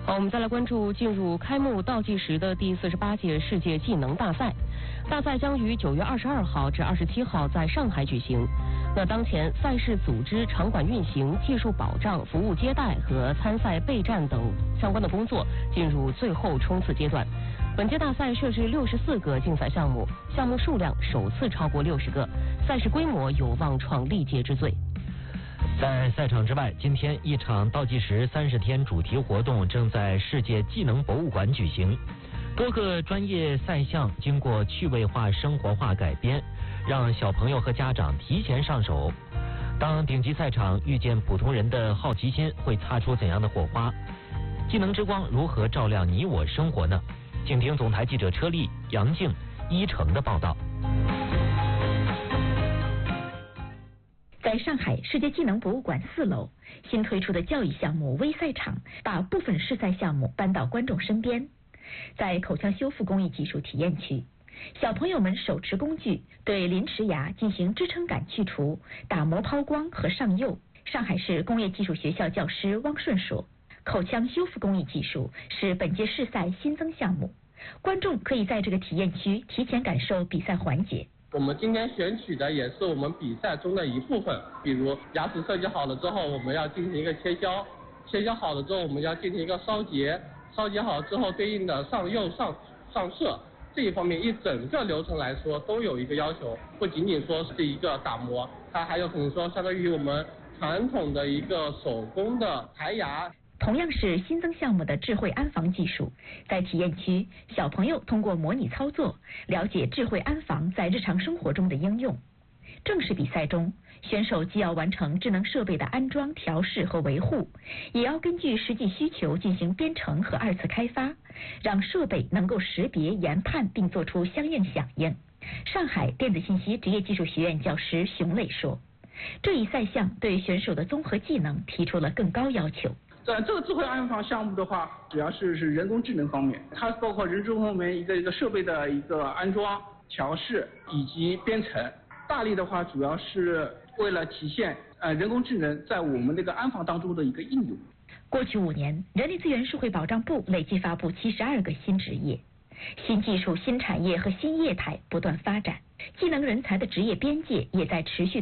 好，我们再来关注进入开幕倒计时的第48届世界技能大赛。大赛将于9月22号至27号在上海举行。那当前赛事组织、场馆运行、技术保障、服务接待和参赛备战等相关的工作进入最后冲刺阶段。本届大赛设置64个竞赛项目，项目数量首次超过60个，赛事规模有望创历届之最。 在赛场之外，今天一场倒计时30天主题活动正在世界技能博物馆举行。多个专业赛项经过趣味化、生活化改编，让小朋友和家长提前上手。当顶级赛场遇见普通人的好奇心，会擦出怎样的火花？技能之光如何照亮你我生活呢？请听总台记者车丽、杨静、一成的报道。 在上海世界技能博物馆4楼，新推出的教育项目微赛场把部分试赛项目搬到观众身边。在口腔修复工艺技术体验区，小朋友们手持工具对临齿牙进行支撑感去除、打磨抛光和上釉。上海市工业技术学校教师汪顺说，口腔修复工艺技术是本届试赛新增项目，观众可以在这个体验区提前感受比赛环节。 我们今天选取的也是我们比赛中的一部分，比如牙齿设计好了之后，我们要进行一个切削，切削好了之后，我们要进行一个烧结，烧结好之后对应的上釉、上色，这一方面一整个流程来说都有一个要求，不仅仅说是一个打磨，它还有可能说相当于我们传统的一个手工的排牙。 同样是新增项目的智慧安防技术，在体验区，小朋友通过模拟操作，了解智慧安防在日常生活中的应用。正式比赛中，选手既要完成智能设备的安装、调试和维护，也要根据实际需求进行编程和2次开发，让设备能够识别、研判并做出相应响应。上海电子信息职业技术学院教师熊磊说，这一赛项对选手的综合技能提出了更高要求。 在这个智慧安防项目的话，主要是人工智能方面，它包括人工方面一个设备的一个安装、调试以及编程。大力的话，主要是为了体现人工智能在我们这个安防当中的一个应用。 过去5年，人力资源社会保障部累计发布72个新职业，新技术、新产业和新业态不断发展，技能人才的职业边界也在持续